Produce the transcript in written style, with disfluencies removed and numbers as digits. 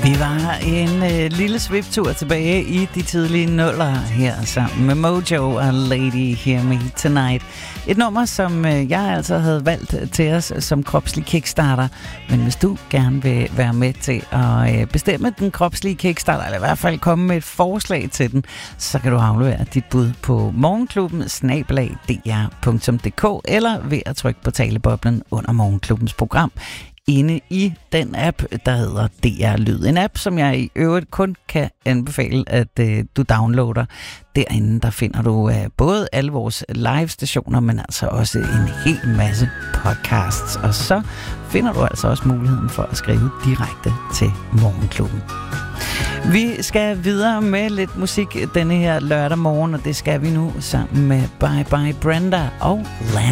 Vi var en lille sviptur tilbage i de tidlige nuller her sammen med Mojo og Lady Hear Me Tonight. Et nummer, som jeg altså havde valgt til os som kropslig kickstarter. Men hvis du gerne vil være med til at bestemme den kropslige kickstarter, eller i hvert fald komme med et forslag til den, så kan du aflevere dit bud på morgenklubben@dr.dk eller ved at trykke på taleboblen under Morgenklubbens program inde i den app, der hedder DR Lyd. En app, som jeg i øvrigt kun kan anbefale, at du downloader. Derinde, der finder du både alle vores live-stationer, men altså også en hel masse podcasts. Og så finder du altså også muligheden for at skrive direkte til Morgenklubben. Vi skal videre med lidt musik denne her lørdag morgen, og det skal vi nu sammen med Bye Bye Brenda og Land.